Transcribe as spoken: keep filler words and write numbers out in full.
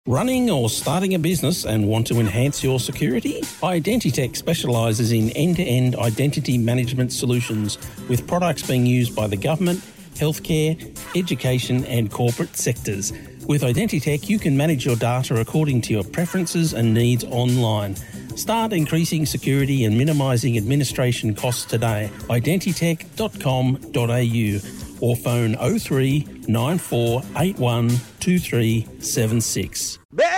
Running or starting a business and want to enhance your security? Identitech specialises in end-to-end identity management solutions with products being used by the government, healthcare, education and corporate sectors. With Identitech, you can manage your data according to your preferences and needs online. Start increasing security and minimising administration costs today. identitech dot com dot a u or phone oh three nine four eight one two three seven six. Bet